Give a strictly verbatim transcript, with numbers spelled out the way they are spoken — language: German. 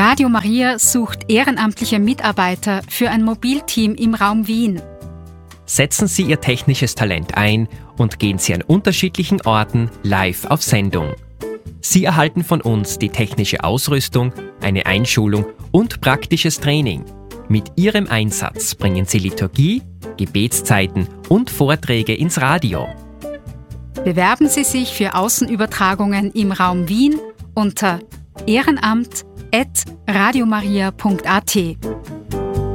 Radio Maria sucht ehrenamtliche Mitarbeiter für ein Mobilteam im Raum Wien. Setzen Sie Ihr technisches Talent ein und gehen Sie an unterschiedlichen Orten live auf Sendung. Sie erhalten von uns die technische Ausrüstung, eine Einschulung und praktisches Training. Mit Ihrem Einsatz bringen Sie Liturgie, Gebetszeiten und Vorträge ins Radio. Bewerben Sie sich für Außenübertragungen im Raum Wien unter ehrenamt at radiomaria punkt a t.